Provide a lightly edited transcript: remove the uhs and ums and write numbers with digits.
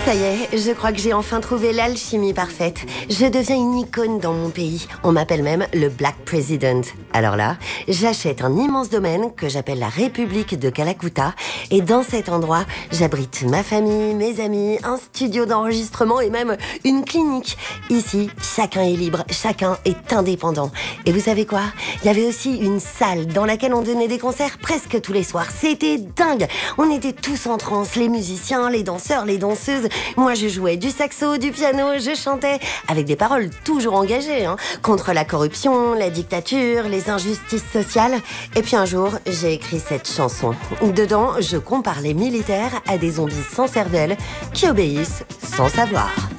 Ça y est, je crois que j'ai enfin trouvé l'alchimie parfaite. Je deviens une icône dans mon pays. On m'appelle même le Black President. Alors là, j'achète un immense domaine que j'appelle la République de Kalakuta. Et dans cet endroit, j'abrite ma famille, mes amis, un studio d'enregistrement et même une clinique. Ici, chacun est libre, chacun est indépendant. Et vous savez quoi? Il y avait aussi une salle dans laquelle on donnait des concerts presque tous les soirs. C'était dingue. On était tous en transe, les musiciens, les danseurs, les danseuses. Moi, je jouais du saxo, du piano, je chantais avec des paroles toujours engagées, contre la corruption, la dictature, les injustices sociales. Et puis un jour, j'ai écrit cette chanson. Dedans, je compare les militaires à des zombies sans cervelle qui obéissent sans savoir.